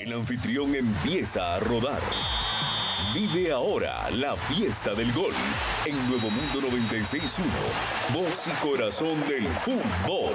El anfitrión empieza a rodar. Vive ahora la fiesta del gol en Nuevo Mundo 96.1, voz y corazón del fútbol.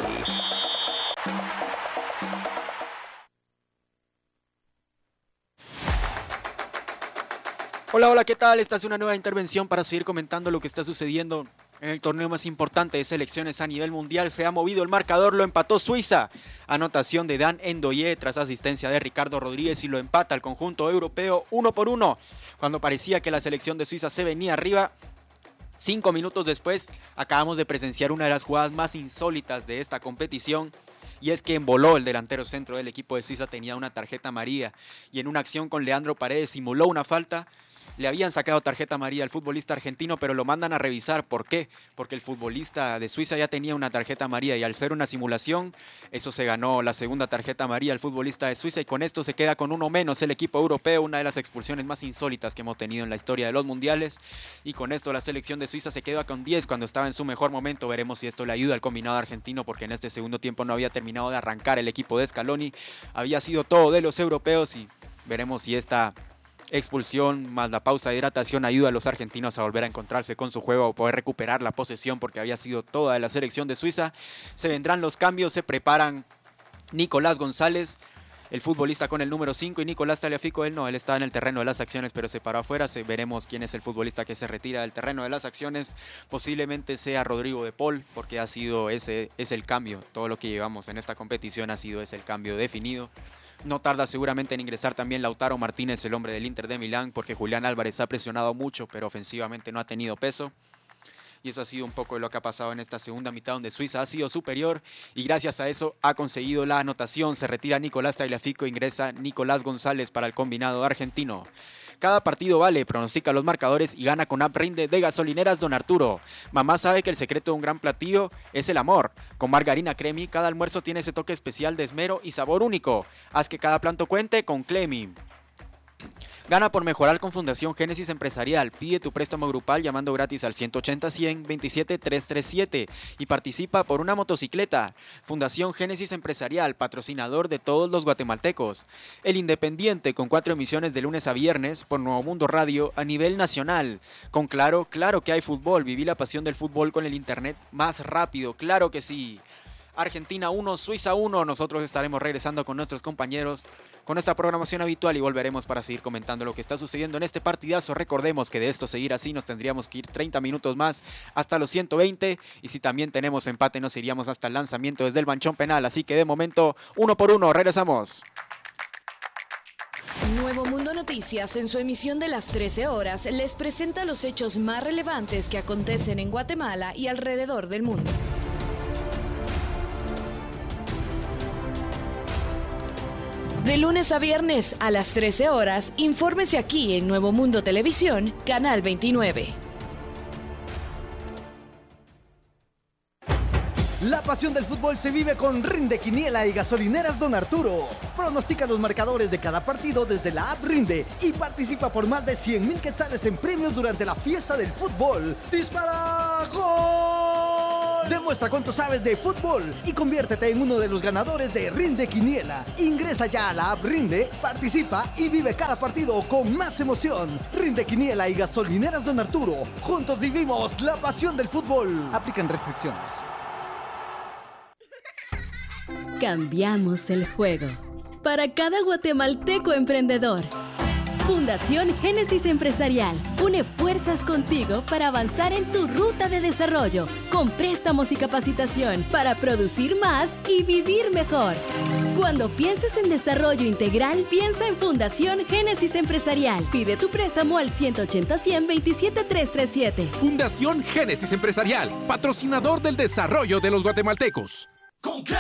Hola, ¿qué tal? Esta es una nueva intervención para seguir comentando lo que está sucediendo en el torneo más importante de selecciones a nivel mundial. Se ha movido el marcador, lo empató Suiza. Anotación de Dan Ndoye tras asistencia de Ricardo Rodríguez y lo empata el conjunto europeo 1-1. Cuando parecía que la selección de Suiza se venía arriba, 5 minutos después acabamos de presenciar una de las jugadas más insólitas de esta competición. Y es que emboló el delantero centro del equipo de Suiza, tenía una tarjeta amarilla y en una acción con Leandro Paredes simuló una falta. Le habían sacado tarjeta amarilla al futbolista argentino, pero lo mandan a revisar. ¿Por qué? Porque el futbolista de Suiza ya tenía una tarjeta amarilla y al ser una simulación, eso se ganó la segunda tarjeta amarilla al futbolista de Suiza y con esto se queda con uno menos el equipo europeo, una de las expulsiones más insólitas que hemos tenido en la historia de los mundiales. Y con esto la selección de Suiza se queda con 10 cuando estaba en su mejor momento. Veremos si esto le ayuda al combinado argentino, porque en este segundo tiempo no había terminado de arrancar el equipo de Scaloni. Había sido todo de los europeos y veremos si esta expulsión más la pausa de hidratación ayuda a los argentinos a volver a encontrarse con su juego o poder recuperar la posesión, porque había sido toda de la selección de Suiza. Se vendrán los cambios, se preparan Nicolás González, el futbolista con el número 5, y Nicolás Tagliafico. Él está en el terreno de las acciones, pero se paró afuera. Veremos quién es el futbolista que se retira del terreno de las acciones. Posiblemente sea Rodrigo de Paul, porque ese es el cambio. Todo lo que llevamos en esta competición ha sido ese el cambio definido. No tarda seguramente en ingresar también Lautaro Martínez, el hombre del Inter de Milán, porque Julián Álvarez ha presionado mucho, pero ofensivamente no ha tenido peso. Y eso ha sido un poco de lo que ha pasado en esta segunda mitad, donde Suiza ha sido superior y gracias a eso ha conseguido la anotación. Se retira Nicolás Tagliafico, ingresa Nicolás González para el combinado argentino. Cada partido vale, pronostica los marcadores y gana con App Rinde de Gasolineras Don Arturo. Mamá sabe que el secreto de un gran platillo es el amor. Con margarina Cremi, cada almuerzo tiene ese toque especial de esmero y sabor único. Haz que cada plato cuente con Clemi. Gana por mejorar con Fundación Génesis Empresarial. Pide tu préstamo grupal llamando gratis al 180-100-27337 y participa por una motocicleta. Fundación Génesis Empresarial, patrocinador de todos los guatemaltecos. El Independiente, con 4 emisiones de lunes a viernes por Nuevo Mundo Radio a nivel nacional. Con claro que hay fútbol. Viví la pasión del fútbol con el internet más rápido. Claro que sí. Argentina 1, Suiza 1. Nosotros estaremos regresando con nuestros compañeros con nuestra programación habitual y volveremos para seguir comentando lo que está sucediendo en este partidazo. Recordemos que de esto seguir así nos tendríamos que ir 30 minutos más hasta los 120 y si también tenemos empate nos iríamos hasta el lanzamiento desde el manchón penal. Así que de momento 1-1, regresamos. Nuevo Mundo Noticias, en su emisión de las 13 horas, les presenta los hechos más relevantes que acontecen en Guatemala y alrededor del mundo. De lunes a viernes a las 13 horas, infórmese aquí en Nuevo Mundo Televisión, Canal 29. La pasión del fútbol se vive con Rinde Quiniela y Gasolineras Don Arturo. Pronostica los marcadores de cada partido desde la app Rinde y participa por más de 100,000 quetzales en premios durante la fiesta del fútbol. ¡Dispara! ¡Gol! Demuestra cuánto sabes de fútbol y conviértete en uno de los ganadores de Rinde Quiniela. Ingresa ya a la app Rinde, participa y vive cada partido con más emoción. Rinde Quiniela y Gasolineras Don Arturo. Juntos vivimos la pasión del fútbol. Aplican restricciones. Cambiamos el juego. Para cada guatemalteco emprendedor. Fundación Génesis Empresarial une fuerzas contigo para avanzar en tu ruta de desarrollo, con préstamos y capacitación para producir más y vivir mejor. Cuando pienses en desarrollo integral, piensa en Fundación Génesis Empresarial. Pide tu préstamo al 180-100-27337. Fundación Génesis Empresarial, patrocinador del desarrollo de los guatemaltecos.